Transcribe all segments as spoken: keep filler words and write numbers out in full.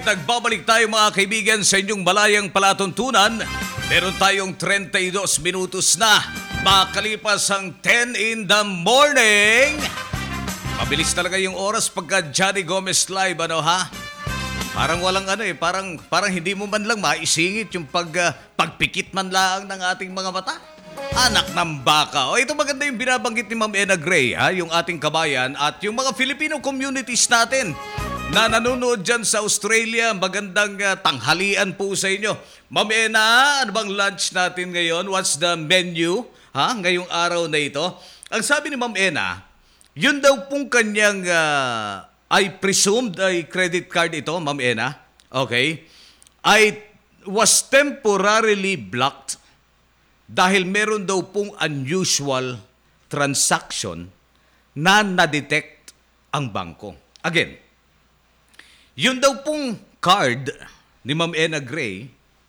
Nagbabalik tayo mga kaibigan sa inyong malayang palatuntunan. Meron tayong thirty-two minutos na makalipas ang ten in the morning. Mabilis talaga yung oras pagka Johnny Gomez live, ano ha? Parang walang ano eh, parang, parang hindi mo man lang maisingit yung pag, uh, pagpikit man lang ng ating mga mata. Anak ng baka. O ito maganda yung binabanggit ni Ma'am Ena Gray, ha? Yung ating kabayan at yung mga Filipino communities natin na nanonood dyan sa Australia. Magandang uh, tanghalian po sa inyo. Ma'am Ena, ano bang lunch natin ngayon? What's the menu ha? Ngayong araw na ito? Ang sabi ni Ma'am Ena, yun daw pong kanyang, uh, I presumed ay credit card ito, Ma'am Ena, okay, I was temporarily blocked dahil meron daw pong unusual transaction na na-detect ang bangko. Again, yun daw pong card ni Ma'am Ena Gray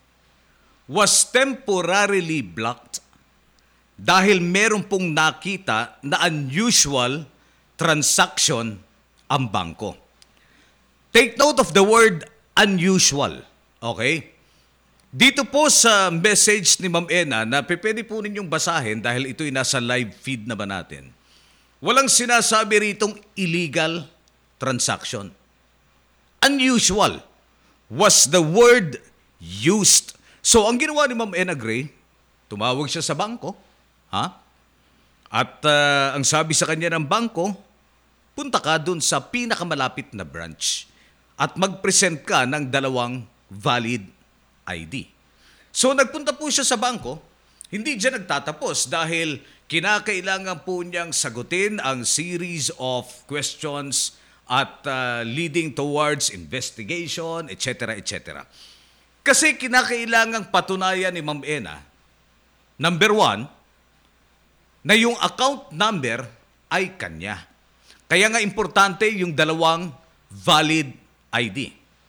was temporarily blocked dahil meron pong nakita na unusual transaction ang bangko. Take note of the word unusual. Okay? Dito po sa message ni Ma'am Ena na pwede po ninyong basahin dahil ito'y nasa live feed na ba natin. Walang sinasabi ritong illegal transaction. Unusual was the word used. So, ang ginawa ni Ma'am Ena Gray, tumawag siya sa bangko, ha? At uh, ang sabi sa kanya ng bangko, punta ka dun sa pinakamalapit na branch at mag-present ka ng dalawang valid I D. So, nagpunta po siya sa bangko, hindi dyan nagtatapos dahil kinakailangan po niyang sagutin ang series of questions at uh, leading towards investigation, et cetera, et cetera. Kasi kinakailangang patunayan ni Ma'am Ena, number one, na yung account number ay kanya. Kaya nga importante yung dalawang valid I D.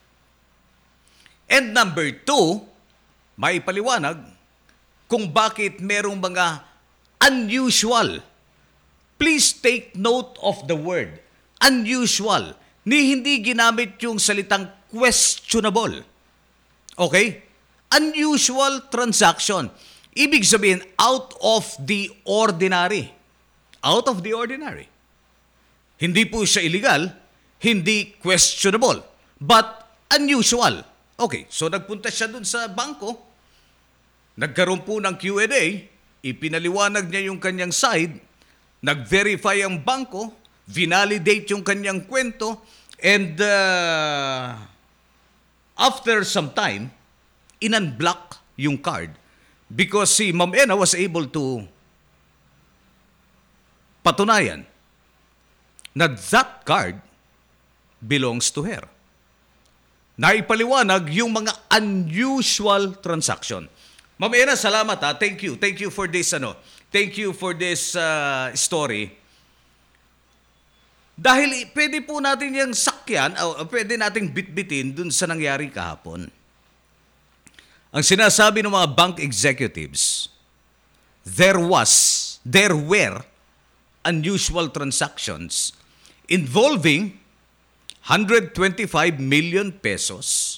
And number two, may paliwanag kung bakit merong mga unusual. Please take note of the word unusual. Ni hindi ginamit yung salitang questionable. Okay? Unusual transaction. Ibig sabihin, out of the ordinary. Out of the ordinary. Hindi po siya illegal, hindi questionable, but unusual. Okay, so nagpunta siya dun sa bangko, nagkaroon po ng Q and A, ipinaliwanag niya yung kanyang side, nag-verify ang bangko, vinalidate yung kanyang kwento, and uh, after some time, in-unblock yung card because si Ma'am Ena was able to patunayan na that card belongs to her. Naipaliwanag yung mga unusual transaction. Ma'am Ena, salamat ha. Thank you. Thank you for this ano. Thank you for this uh, story. Dahil pwede po natin yung sakyan, o pwede nating bitbitin dun sa nangyari kahapon. Ang sinasabi ng mga bank executives, there was, there were unusual transactions involving one hundred twenty-five million pesos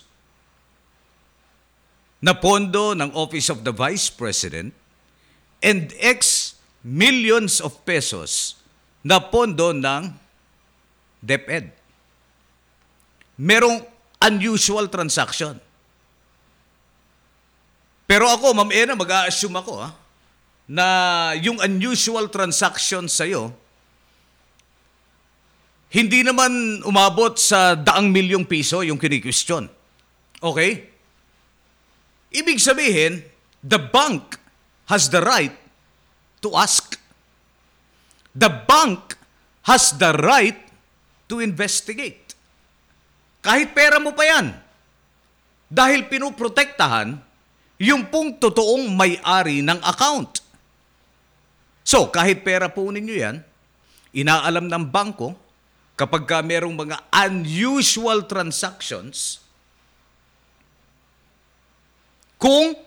na pondo ng Office of the Vice President and X millions of pesos na pondo ng DepEd. Merong unusual transaction. Pero ako, Ma'am Ena, mag-a-assume ako ha, na yung unusual transaction sa'yo, hindi naman umabot sa daang milyong piso yung kini-question. Okay? Ibig sabihin, the bank has the right to ask. The bank has the right to investigate. Kahit pera mo pa yan. Dahil pinuprotektahan yung pong totoong may-ari ng account. So, kahit pera po ninyo yan, inaalam ng bangko, kapag ka merong mga unusual transactions, kung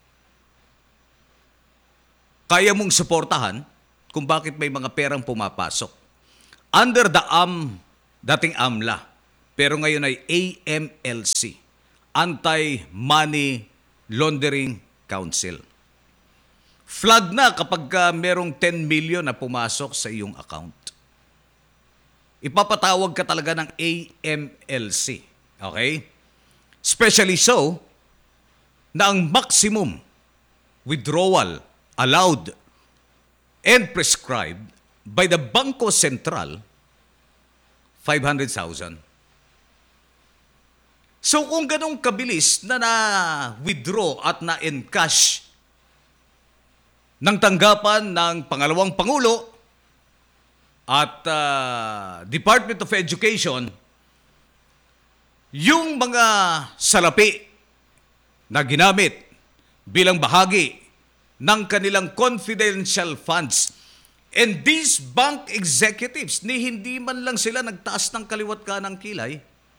kaya mong suportahan kung bakit may mga perang pumapasok. Under the A M, dating AMLA, pero ngayon ay A M L C, Anti-Money Laundering Council. Flag na kapag uh, merong ten million na pumasok sa iyong account. Ipapatawag ka talaga ng A M L C. Okay? Especially so, na ang maximum withdrawal allowed and prescribed by the Bangko Sentral, five hundred thousand. So kung ganong kabilis na na-withdraw at na-encash ng tanggapan ng pangalawang Pangulo at uh, Department of Education, yung mga salapi na ginamit bilang bahagi ng kanilang confidential funds. And these bank executives, ni hindi man lang sila nagtaas ng kaliwat kanang kilay.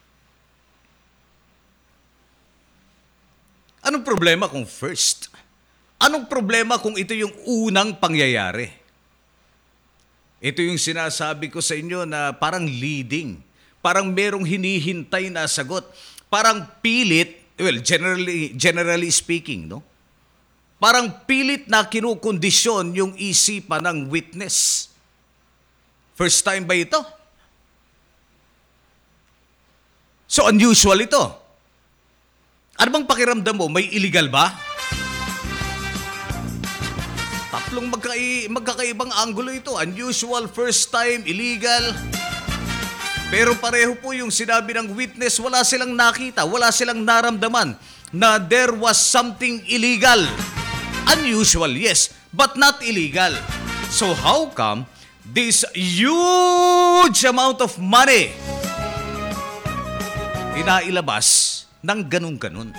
Anong problema kung first? Anong problema kung ito yung unang pangyayari? Ito yung sinasabi ko sa inyo na parang leading. Parang merong hinihintay na sagot. Parang pilit, well, generally, generally speaking, no? Parang pilit na kinukondisyon yung isipan ng witness. First time ba ito? So unusual ito. Ano bang pakiramdam mo? May illegal ba? Tatlong magkai magkakaibang anggulo ito. Unusual, first time, illegal. Pero pareho po yung sinabi ng witness, wala silang nakita, wala silang naramdaman na there was something illegal. Unusual, yes, but not illegal. So how come this huge amount of money inailabas ng ganun-ganun?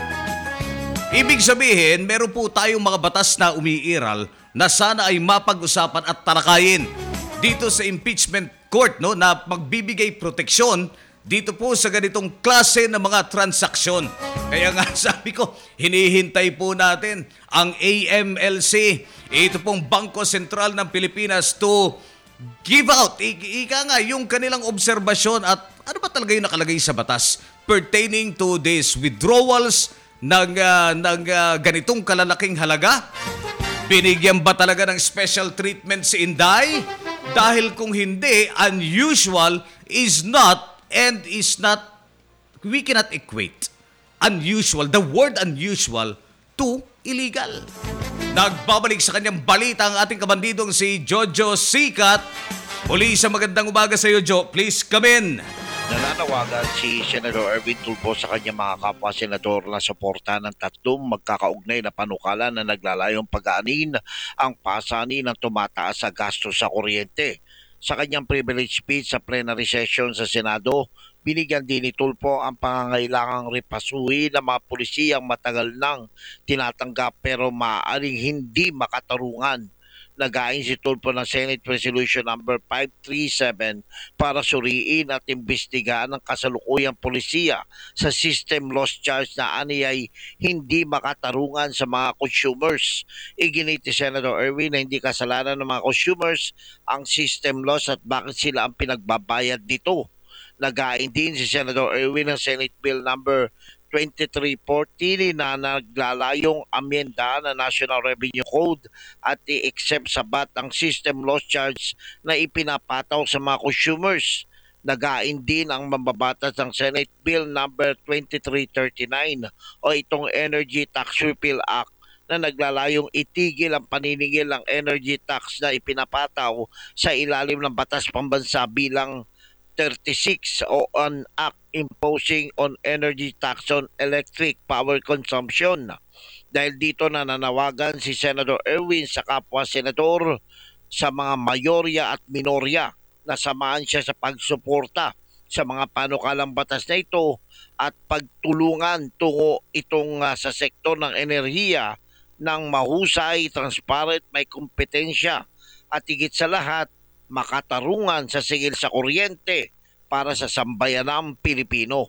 Ibig sabihin, meron po tayong mga batas na umiiral na sana ay mapag-usapan at talakayin dito sa impeachment court, no, na magbibigay proteksyon dito po sa ganitong klase ng mga transaksyon. Kaya nga sabi ko, hinihintay po natin ang A M L C, ito pong Bangko Sentral ng Pilipinas, to give out, I- ika nga, yung kanilang obserbasyon at ano ba talaga yung nakalagay sa batas pertaining to these withdrawals ng, uh, ng uh, ganitong kalalaking halaga. Binigyan ba talaga ng special treatment si Inday? Dahil kung hindi, unusual is not and is not, we cannot equate unusual, the word unusual, to illegal. Nagbabalik sa kanyang balita ang ating kabandidong si Jojo Sikat. Muli sa magandang umaga sa iyo, Jo. Please come in. Nananawagan si Senador Erwin Tulfo sa kanyang mga kapwa-senador na suporta ng tatlong magkakaugnay na panukala na naglalayong pag-aanin ang pasani ng tumataas sa gastos sa kuryente. Sa kanyang privilege speech sa plenary session sa Senado, binigyan din ni Tulfo ang pangangailangang repasuhin ng mga pulisiyang matagal nang tinatanggap pero maaaring hindi makatarungan. Nagain si Tulfo ng Senate Resolution number five thirty-seven para suriin at imbestigahan ang kasalukuyang polisiya sa system loss charge na aniyay hindi makatarungan sa mga consumers. Iginit ni Senator Erwin na hindi kasalanan ng mga consumers ang system loss at bakit sila ang pinagbabayad nito. Nagain din si Senator Erwin ng Senate Bill number twenty-three forty na naglalayong amyenda na National Revenue Code at i-exempt sa B A T ang system loss charge na ipinapataw sa mga consumers. Nagain din ang mambabatas ng Senate Bill number twenty-three thirty-nine o itong Energy Tax Repeal Act na naglalayong itigil ang paniningil ng energy tax na ipinapataw sa ilalim ng Batas Pambansa bilang thirty-six o an act imposing on energy tax on electric power consumption. Dahil dito nananawagan si Senator Erwin sa kapwa-senador sa mga mayorya at minorya na samahan siya sa pagsuporta sa mga panukalang batas na ito at pagtulungan tungo itong uh, sa sektor ng enerhiya ng mahusay, transparent, may kompetensya at higit sa lahat makatarungan sa singil sa kuryente para sa sambayanang Pilipino.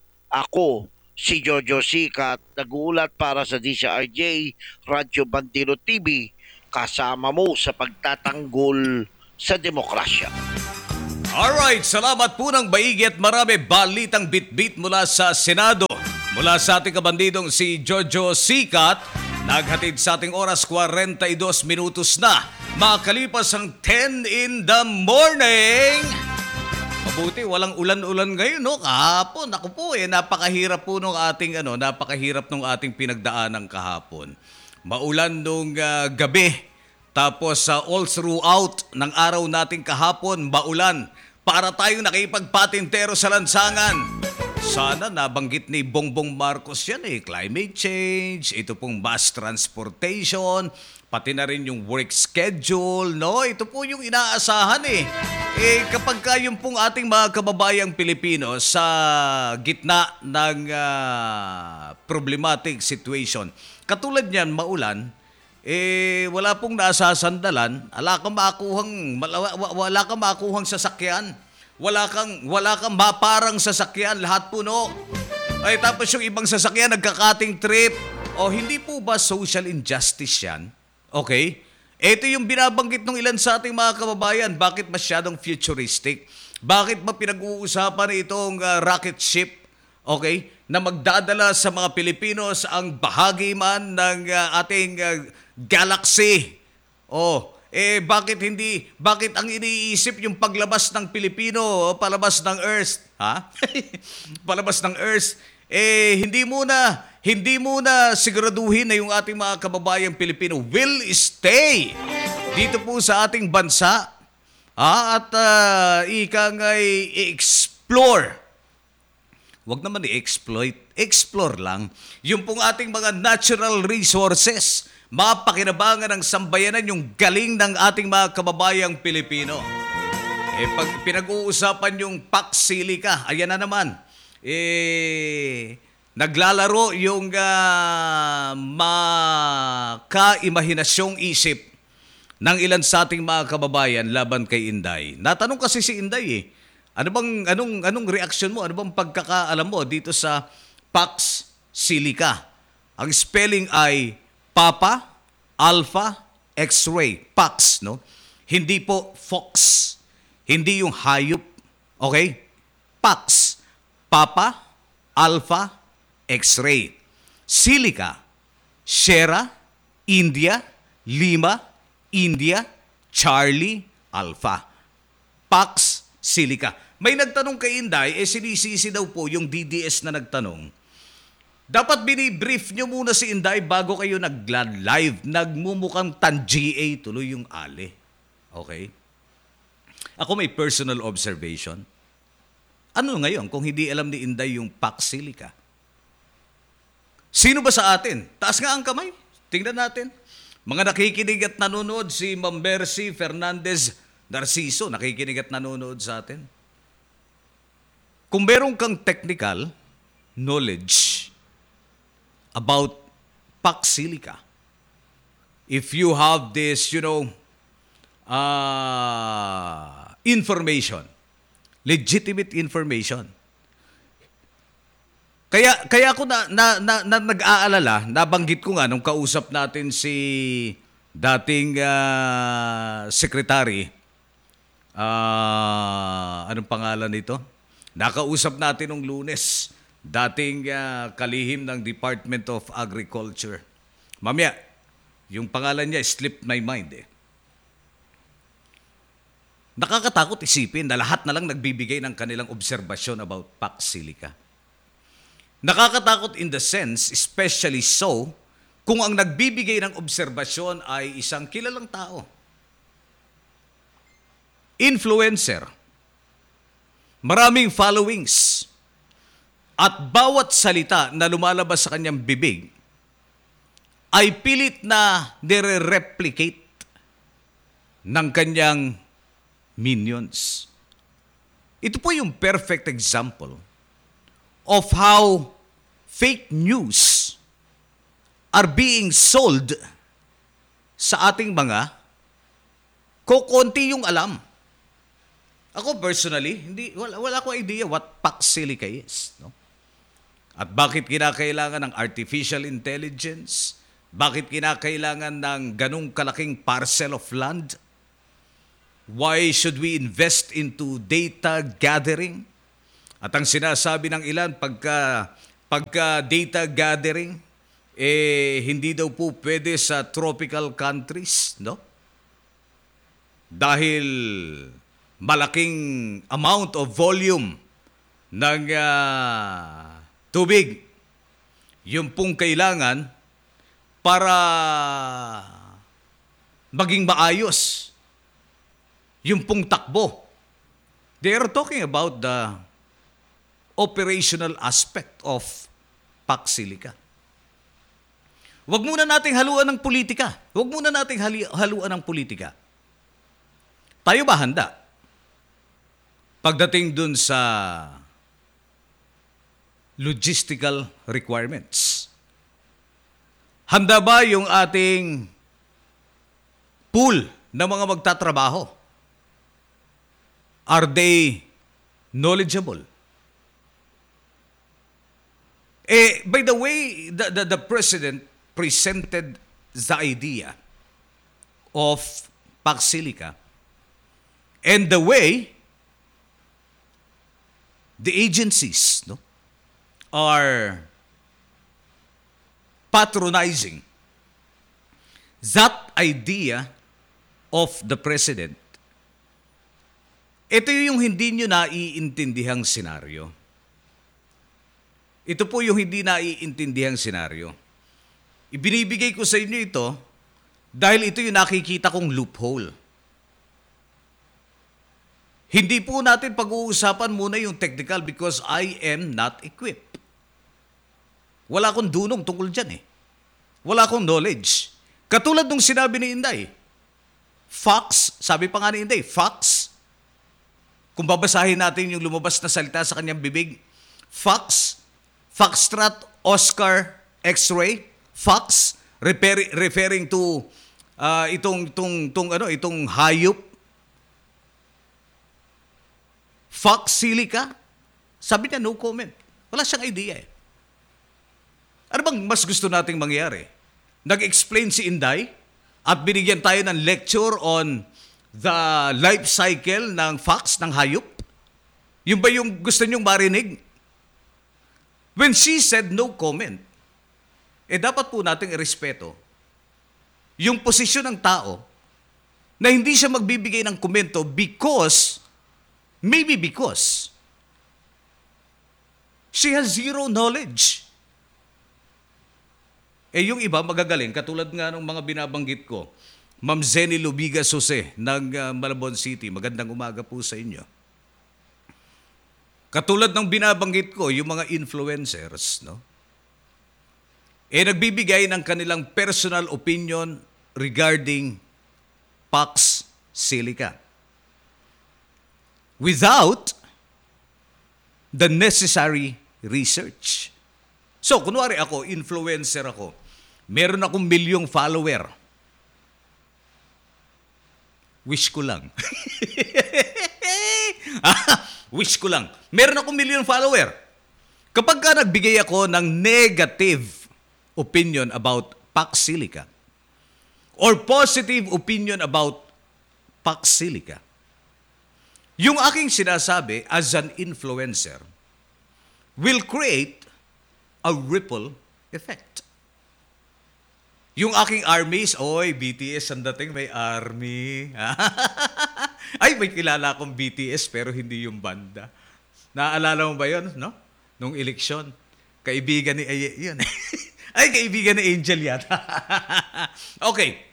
Ako, si Jojo Sikat, nag-uulat para sa D C R J, Radyo Bandilo T V, kasama mo sa pagtatanggol sa demokrasya. Alright, salamat po ng baigi at marami balitang bit-bit mula sa Senado. Mula sa ating kabandidong si Jojo Sikat, naghatid sa ating oras forty-two minutos na. Makalipas ang ten in the morning. Mabuti, walang ulan-ulan ngayon, no? Kahapon, ako po eh, napakahirap po nung ating, ano, napakahirap nung ating pinagdaanan kahapon. Maulan nung uh, gabi, tapos uh, all throughout ng araw nating kahapon, maulan. Para tayong nakipagpatintero sa lansangan. Sana nabanggit ni Bongbong Marcos yan eh. Climate change, ito pong mass transportation, pati na rin yung work schedule, no? Ito po yung inaasahan eh. Eh kapag ka yung pong ating mga kababayang Pilipino sa gitna ng uh, problematic situation, katulad niyan, maulan, eh wala pong nasasandalan, wala kang makuhang wala, wala kang makuhang sasakyan. Wala kang wala kang maparang sasakyan, lahat puno. Ay tapos yung ibang sasakyan nagka-cutting trip. O hindi po ba social injustice 'yan? Okay? Ito yung binabanggit ng ilan sa ating mga kababayan, bakit masyadong futuristic? Bakit ba pinag-uusapan itong uh, rocket ship? Okay? Na magdadala sa mga Pilipinos ang bahagi man ng uh, ating uh, galaxy. Oh, eh bakit hindi, bakit ang iniisip yung paglabas ng Pilipino, o palabas ng Earth, ha? Palabas ng Earth, eh hindi muna, hindi muna siguraduhin na yung ating mga kababayang Pilipino will stay dito po sa ating bansa, ha? At uh, ika nga'y i-explore. Huwag naman i-exploit, explore lang yung pong ating mga natural resources. Mapakinabangan ng sambayanan yung galing ng ating mga kababayang Pilipino. Eh, pag pinag-uusapan yung Pax Silica, ayan na naman. Eh, naglalaro yung uh, maka-imahinasyong isip ng ilan sa ating mga kababayan laban kay Inday. Natanong kasi si Inday eh, ano bang, anong, anong reaksyon mo? Ano bang pagkakaalam mo dito sa Pax Silica? Ang spelling ay Papa, Alpha, X-ray, Pax, no? Hindi po Fox. Hindi yung hayop. Okay? Pax. Papa, Alpha, X-ray. Silica, Sierra, India, Lima, India, Charlie, Alpha. Pax Silica. May nagtanong kay Inday, eh sinisisi daw po yung D D S na nagtanong. Dapat binibrief nyo muna si Inday bago kayo nag-live. Nagmumukhang tan-G A tuloy yung ali. Okay? Ako may personal observation. Ano ngayon kung hindi alam ni Inday yung Pax Silica? Sino ba sa atin? Taas nga ang kamay. Tingnan natin. Mga nakikinig at nanonood, si Ma'am Mercy Fernandez Narciso, nakikinig at nanonood sa atin. Kung meron kang technical knowledge about Pax Silica, if you have this, you know, uh, information, legitimate information, kaya kaya ako na, na, na, na nag-aalala, nabanggit ko nga nung kausap natin si dating uh, secretary, uh, anong pangalan nito? Nakausap natin nung Lunes, dating uh, kalihim ng Department of Agriculture. Mamaya, yung pangalan niya, slipped my mind eh. Nakakatakot isipin na lahat na lang nagbibigay ng kanilang obserbasyon about Pax Silica. Nakakatakot in the sense, especially so, kung ang nagbibigay ng obserbasyon ay isang kilalang tao. Influencer. Maraming followings. At bawat salita na lumalabas sa kanyang bibig ay pilit na nire-replicate ng kanyang minions. Ito po yung perfect example of how fake news are being sold sa ating mga kokonti yung alam. Ako personally, hindi wala, wala akong idea what Pax Silica is, no? At bakit kinakailangan ng artificial intelligence? Bakit kinakailangan ng ganung kalaking parcel of land? Why should we invest into data gathering? At ang sinasabi ng ilan, pagka, pagka data gathering, eh, hindi daw po pwede sa tropical countries, no? Dahil malaking amount of volume ng uh, tubig yung pong kailangan para maging maayos yung pong takbo. They are talking about the operational aspect of Pax Silica. Huwag muna nating haluan ng politika. Huwag muna nating hali- haluan ng politika. Tayo ba handa? Pagdating dun sa logistical requirements. Handa ba yung ating pool ng mga magtatrabaho? Are they knowledgeable? Eh, by the way, the, the, the President presented the idea of Pax Silica and the way the agencies, no, are patronizing that idea of the President. Ito yung hindi nyo naiintindihang senaryo. Ito po yung hindi naiintindihang senaryo. Ibinibigay ko sa inyo ito dahil ito yung nakikita kong loophole. Hindi po natin pag-uusapan muna yung technical because I am not equipped. Wala akong dunong tungkol dyan eh. Wala akong knowledge. Katulad nung sinabi ni Inday, Fox, sabi pa nga ni Inday, Fox, kung babasahin natin yung lumabas na salita sa kanyang bibig, Fox, Foxtrot, Oscar, X-ray, Fox, refer- referring to uh, itong, itong, itong, ano, itong hayop, Pax Silica, sabi niya no comment. Wala siyang idea eh. Ano bang mas gusto nating mangyari? Nag-explain si Inday at binigyan tayo ng lecture on the life cycle ng fox, ng hayop? Yung ba yung gusto niyong marinig? When she said no comment, eh dapat po nating irespeto yung posisyon ng tao na hindi siya magbibigay ng komento because, maybe because, she has zero knowledge. Eh yung iba magagaling, katulad nga ng mga binabanggit ko, Ma'am Zenny Lubiga Sose ng uh, Malabon City. Magandang umaga po sa inyo. Katulad ng binabanggit ko, yung mga influencers, no? Eh nagbibigay ng kanilang personal opinion regarding Pax Silica. Without the necessary research. So, kunwari ako, influencer ako. Meron akong milyong follower. Wish ko lang. Wish ko lang. Meron akong milyong follower. Kapag ka nagbigay ako ng negative opinion about Pax Silica or positive opinion about Pax Silica, yung aking sinasabi as an influencer will create a ripple effect. Yung aking armies, oy, B T S ang dating, may army. Ay, may kilala akong B T S pero hindi yung banda. Naaalala mo ba yun, no? Nung eleksyon. Kaibigan ni, ay, yun. Ay, kaibigan ni Angel yata. Okay.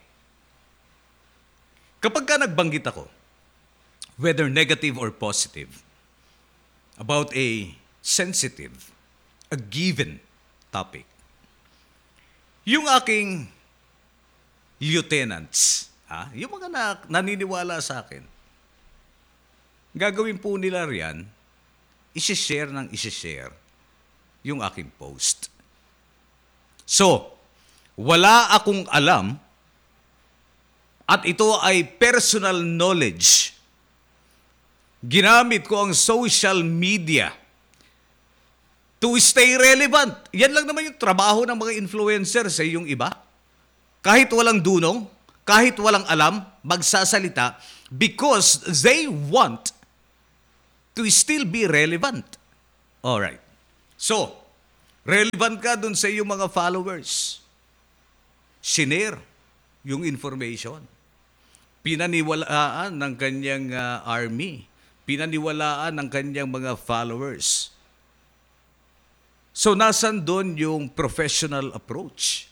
Kapag ka nagbanggit ako, whether negative or positive, about a sensitive, a given topic, yung aking lieutenants, ha, yung mga na, naniniwala sa akin, gagawin po nila riyan, isi-share ng isi-share yung aking post. So, wala akong alam at ito ay personal knowledge. Ginamit ko ang social media to stay relevant. Yan lang naman yung trabaho ng mga influencer sa yung iba. Kahit walang dunong, kahit walang alam, magsasalita, because they want to still be relevant. Alright. So, relevant ka dun sa iyong mga followers. Sinare yung information. Pinaniwalaan ng kanyang uh, army. Pinaniwalaan ng kanyang mga followers. So, nasan doon yung professional approach?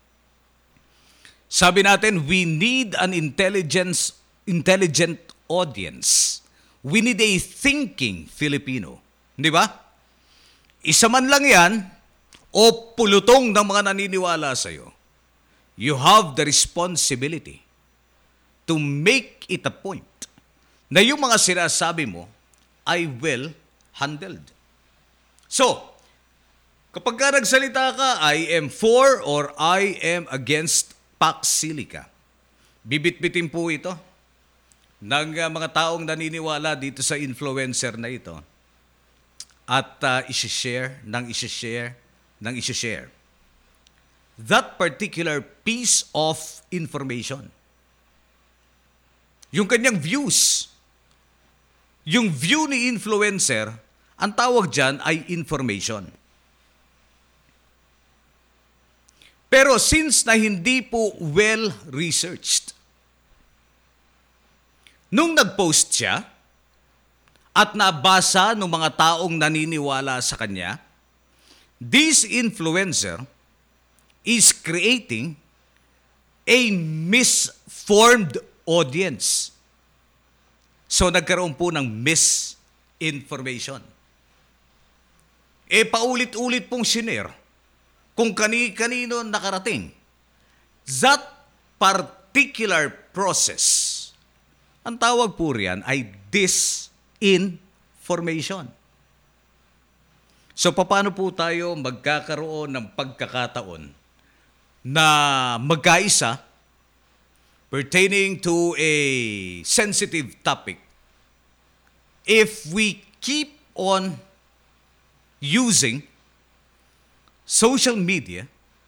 Sabi natin, we need an intelligence, intelligent audience. We need a thinking Filipino. Di ba? Isa man lang yan, o pulutong ng mga naniniwala sa'yo, you have the responsibility to make it a point na yung mga sinasabi mo ay well handled. So, kapag ka nagsalita ka, I am for or I am against Pax Silica, bibitbitin po ito ng uh, mga taong naniniwala dito sa influencer na ito at uh, isi-share ng isi-share ng isi-share that particular piece of information. Yung kanyang views, yung view ni influencer, ang tawag dyan ay information. Pero since na hindi po well-researched, nung nag-post siya at nabasa ng mga taong naniniwala sa kanya, this influencer is creating a misformed audience. So nagkaroon po ng misinformation. E paulit-ulit pong sinare kung kani-kanino nakarating. That particular process, ang tawag po riyan ay disinformation. So paano po tayo magkakaroon ng pagkakataon na magkaisa pertaining to a sensitive topic if we keep on using social media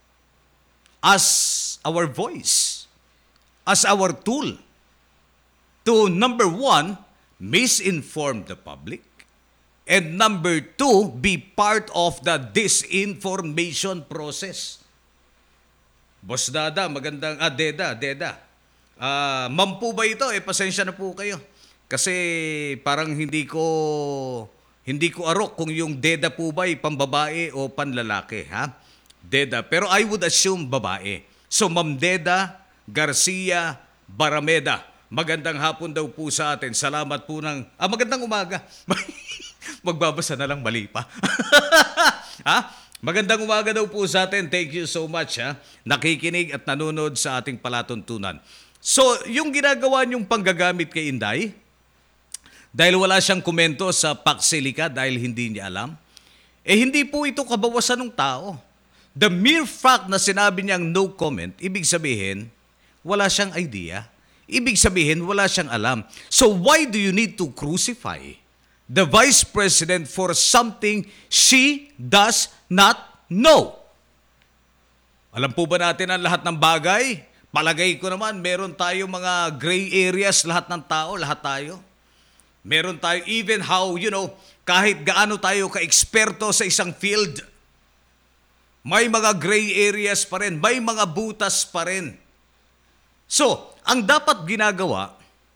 as our voice, as our tool to, number one, misinform the public, and number two, be part of the disinformation process. Boss Dada, magandang, ah, Deda, Deda. Ah, ma'am po ba ito? Eh, pasensya na po kayo. Kasi parang hindi ko, hindi ko arok kung yung Deda po ba ay pambabae o panlalaki, ha? Deda. Pero I would assume babae. So, Ma'am Deda Garcia Barameda. Magandang hapon daw po sa atin. Salamat po ng... Ah, magandang umaga. Magbabasa na lang, mali pa. Ha? Magandang umaga daw po sa atin. Thank you so much, ha? Nakikinig at nanonood sa ating palatuntunan. So, yung ginagawa niyong panggagamit kay Inday, dahil wala siyang komento sa Pax Silica dahil hindi niya alam, eh hindi po ito kabawasan ng tao. The mere fact na sinabi niyang no comment, ibig sabihin, wala siyang idea. Ibig sabihin, wala siyang alam. So why do you need to crucify the Vice President for something she does not know? Alam po ba natin ang lahat ng bagay? Palagay ko naman, meron tayo mga gray areas, lahat ng tao, lahat tayo. Meron tayo, even how, you know, kahit gaano tayo ka-eksperto sa isang field, may mga gray areas pa rin, may mga butas pa rin. So, ang dapat ginagawa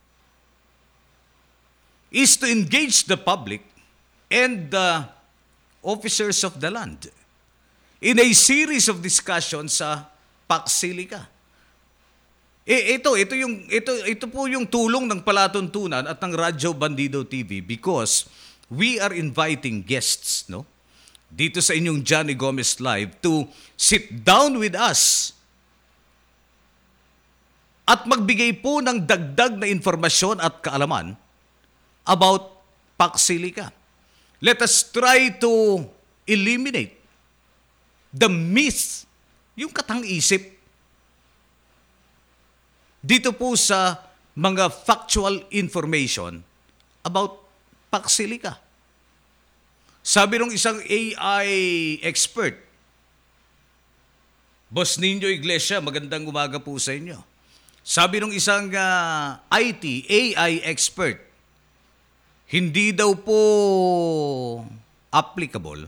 is to engage the public and the officers of the land in a series of discussions sa Pax Silica. Eh, ito, ito, yung, ito, ito po yung tulong ng palatuntunan at ng Radyo Bandido T V because we are inviting guests, no? Dito sa inyong Johnny Gomez Live to sit down with us at magbigay po ng dagdag na informasyon at kaalaman about Pax Silica. Let us try to eliminate the myth, yung katang-isip, dito po sa mga factual information about Pax Silica. Sabi ng isang A I expert, Boss Nino Iglesia, magandang umaga po sa inyo. Sabi ng isang ah, I T, A I expert, hindi daw po applicable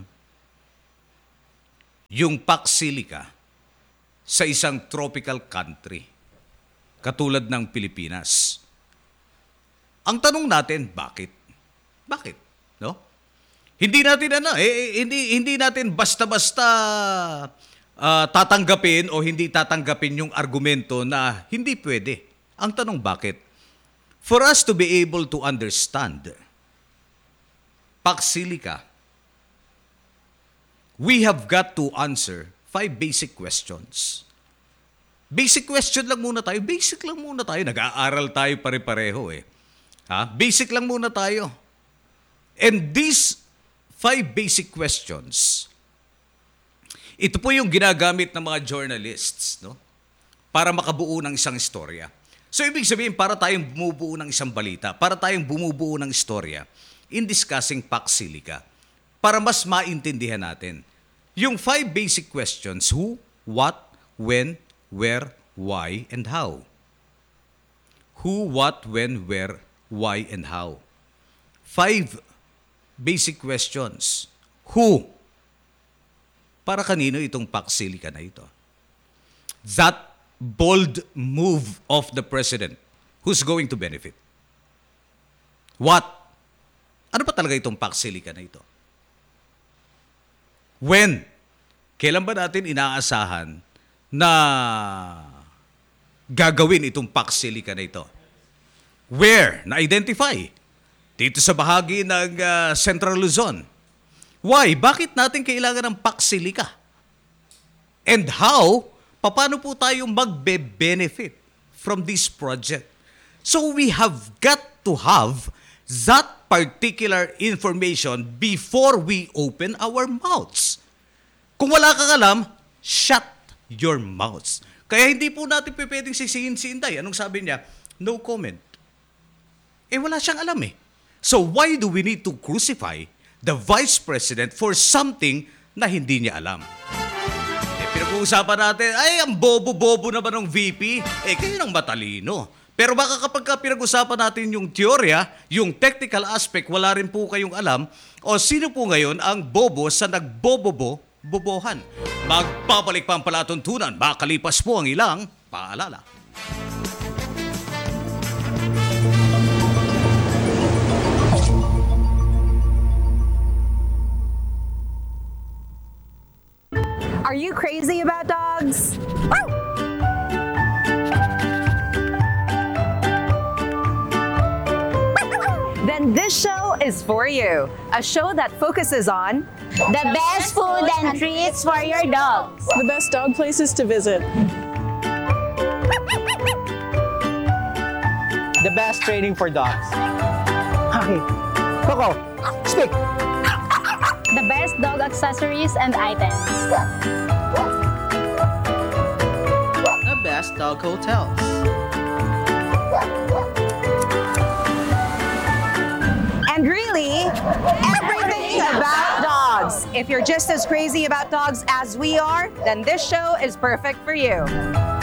yung Pax Silica sa isang tropical country katulad ng Pilipinas. Ang tanong natin, bakit? Bakit? No? Hindi natin ano, eh, hindi hindi natin basta-basta ah, tatanggapin o hindi tatanggapin yung argumento na hindi pwede. Ang tanong, bakit? For us to be able to understand Pax Silica, we have got to answer five basic questions. Basic question lang muna tayo. Basic lang muna tayo. Nag-aaral tayo pare-pareho eh. Ha? Basic lang muna tayo. And these five basic questions, ito po yung ginagamit ng mga journalists, no? Para makabuo ng isang istorya. So, ibig sabihin, para tayong bumubuo ng isang balita, para tayong bumubuo ng istorya in discussing Pax Silica, para mas maintindihan natin yung five basic questions: who, what, when, where, why, and how. Who, what, when, where, why, and how. Five basic questions. Who? Para kanino itong Pax Silica na ito? That bold move of the president, who's going to benefit? What? Ano pa talaga itong Pax Silica na ito? When? Kailan ba natin inaasahan na gagawin itong Pax Silica na ito? Where? Na-identify. Dito sa bahagi ng uh, Central Luzon. Why? Bakit natin kailangan ng Pax Silica? And how? Paano po tayo magbe-benefit from this project? So we have got to have that particular information before we open our mouths. Kung wala kang alam, shut your mouths. Kaya hindi po natin pwedeng sisihin si Inday. Anong sabi niya? No comment. Eh wala siyang alam eh. So why do we need to crucify the Vice President for something na hindi niya alam? Eh pinag-uusapan natin, ay ang bobo-bobo naman ng V P. Eh kayo nang matalino. Pero baka kapag ka pinag-usapan natin yung teorya, yung technical aspect, wala rin po kayong alam, o sino po ngayon ang bobo sa nagbobobo bobohan. Magpapalik pa ang palatuntunan, makalipas po ang ilang paalala. Are you crazy about dogs? Then this show is for you. A show that focuses on The best food and treats for your dogs. The best dog places to visit. The best training for dogs. Okay. Coco, speak. The best dog accessories and items. The best dog hotels. And really, everything about dogs. If you're just as crazy about dogs as we are, then this show is perfect for you.